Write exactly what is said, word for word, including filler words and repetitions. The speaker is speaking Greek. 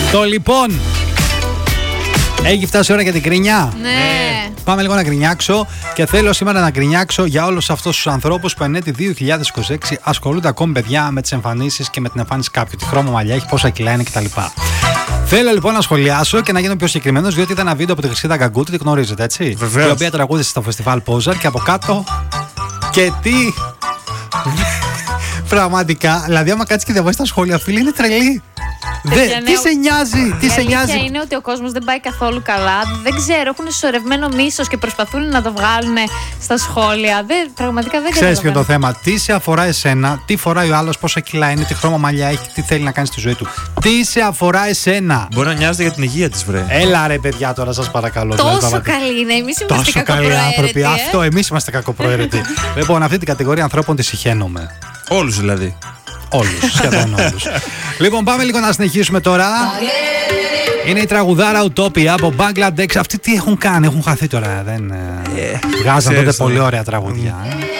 Το λοιπόν. Έχει φτάσει η ώρα για την κρίνια. Ναι. Ε, πάμε λίγο να γκρινιάξω. Και θέλω σήμερα να γκρινιάξω για όλους αυτούς τους ανθρώπους που εν έτη δύο χιλιάδες είκοσι έξι ασχολούνται ακόμη, παιδιά, με τις εμφανίσεις και με την εμφάνιση κάποιου. Τι χρώμα μαλλιά έχει, πόσα κιλά είναι κτλ. Θέλω λοιπόν να σχολιάσω και να γίνω πιο συγκεκριμένος, διότι είδα ένα βίντεο από τη Χρυσίδα Γκαγκούτη, τη γνωρίζετε, έτσι. Βεβαίως. Η οποία τραγούδισε στο φεστιβάλ Πόζαρ και από κάτω. Και τι. Πραγματικά, δηλαδή, άμα κάτσει και διαβάσει τα σχόλια, φίλοι, είναι τρελή. Δε, τι σε νοιάζει, τι Η σε νοιάζει. αλήθεια είναι ότι ο κόσμος δεν πάει καθόλου καλά. Δεν ξέρω, έχουν συσσωρευμένο μίσος και προσπαθούν να το βγάλουν στα σχόλια. Δεν, πραγματικά δεν Ξέρεις ποιο είναι το καταλαβαίνω. θέμα. Τι σε αφορά εσένα, τι φοράει ο άλλος, πόσα κιλά είναι, τι χρώμα μαλλιά έχει, τι θέλει να κάνει στη ζωή του. Τι σε αφορά εσένα. Μπορεί να νοιάζεται για την υγεία της, βρε. Έλα ρε παιδιά, τώρα σας παρακαλώ. Τόσο δηλαδή, καλή είναι. Εμείς είμαστε Τόσο καλοί κακοπροαίρετοι. άνθρωποι. ε. Αυτό, εμείς είμαστε κακοπροαίρετοι. Λοιπόν, αυτή την κατηγορία ανθρώπων τη συχαίνομαι. Όλους δηλαδή. Όλους, σχεδόν όλους. Λοιπόν, πάμε λίγο να συνεχίσουμε τώρα. Είναι η τραγουδάρα Utopia από Bangladesh. Αυτοί τι έχουν κάνει, έχουν χαθεί τώρα. Δεν... ε, Βγάζαν τότε ξέρεις, πολύ ναι. ωραία τραγουδιά. ε.